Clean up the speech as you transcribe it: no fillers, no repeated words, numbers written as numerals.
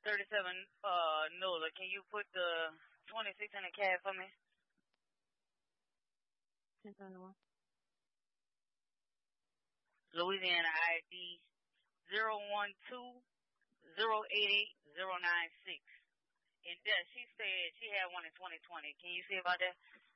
37 Nola. Can you put the 26 in the cab for me? 1071. Louisiana ID 012-088-096. And she said she had one in 2020. Can you see about that?